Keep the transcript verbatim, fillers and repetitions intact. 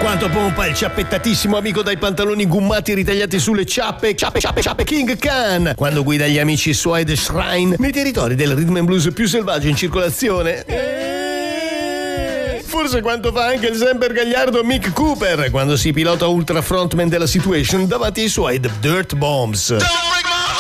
Quanto pompa il ciappettatissimo amico dai pantaloni gummati ritagliati sulle ciappe, ciappe, ciappe, ciappe, King Khan, quando guida gli amici suoi The Shrine nei territori del rhythm and blues più selvaggio in circolazione. Forse quanto fa anche il sempre gagliardo Mick Cooper quando si pilota ultra frontman della Situation davanti ai suoi The Dirt Bombs.